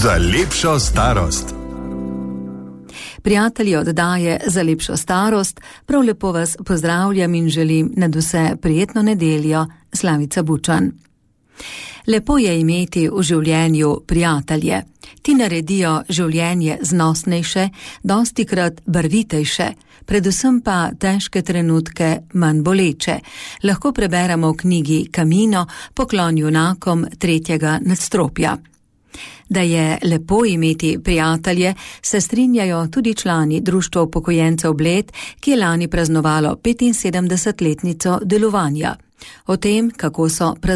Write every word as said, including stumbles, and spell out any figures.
Za lepšo starost. Prijatelji oddaje Za lepšo starost, prav lepo vas pozdravljam in želim nadvse prijetno nedeljo, Slavica Bučan. Lepo je imeti v življenju prijatelje. Ti naredijo življenje znosnejše, dostikrat barvitejše, predvsem pa težke trenutke manj boleče. Lahko preberemo v knjigi Kamino, Poklon junakom tretjega nadstropja. Da je lepo imeti prijatelje, se strinjajo tudi člani Društva upokojencev Bled, ki je lani praznovalo petinsedemdesetletnico delovanja. O tem, kako so